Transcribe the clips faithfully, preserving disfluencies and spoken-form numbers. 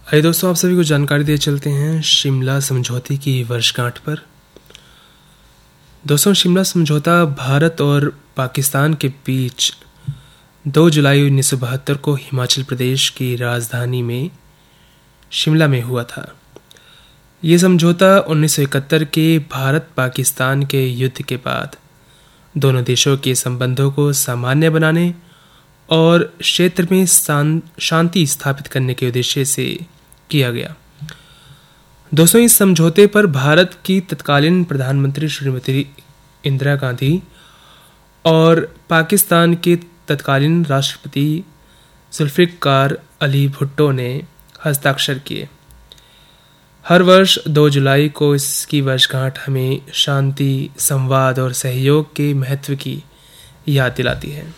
आइए दोस्तों, आप सभी को जानकारी दे चलते हैं शिमला समझौते की वर्षगांठ पर। दोस्तों, शिमला समझौता भारत और पाकिस्तान के बीच दो जुलाई उन्नीस सौ बहत्तर को हिमाचल प्रदेश की राजधानी में शिमला में हुआ था। ये समझौता उन्नीस सौ इकहत्तर के भारत पाकिस्तान के युद्ध के बाद दोनों देशों के संबंधों को सामान्य बनाने और क्षेत्र में शांति स्थापित करने के उद्देश्य से किया गया। दोस्तों, इस समझौते पर भारत की तत्कालीन प्रधानमंत्री श्रीमती इंदिरा गांधी और पाकिस्तान के तत्कालीन राष्ट्रपति जुल्फ़िकार अली भुट्टो ने हस्ताक्षर किए। हर वर्ष दो जुलाई को इसकी वर्षगांठ हमें शांति, संवाद और सहयोग के महत्व की याद दिलाती है।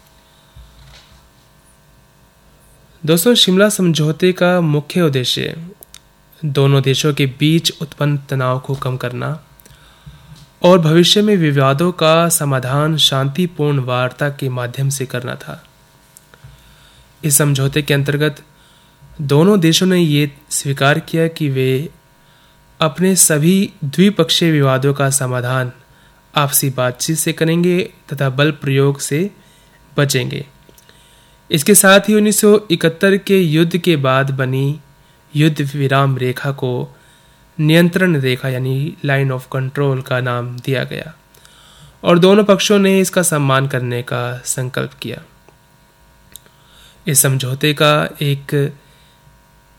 दोस्तों, शिमला समझौते का मुख्य उद्देश्य दोनों देशों के बीच उत्पन्न तनाव को कम करना और भविष्य में विवादों का समाधान शांतिपूर्ण वार्ता के माध्यम से करना था। इस समझौते के अंतर्गत दोनों देशों ने ये स्वीकार किया कि वे अपने सभी द्विपक्षीय विवादों का समाधान आपसी बातचीत से करेंगे तथा बल प्रयोग से बचेंगे। इसके साथ ही उन्नीस सौ इकहत्तर के युद्ध के बाद बनी युद्ध विराम रेखा को नियंत्रण रेखा यानी लाइन ऑफ कंट्रोल का नाम दिया गया और दोनों पक्षों ने इसका सम्मान करने का संकल्प किया। इस समझौते का एक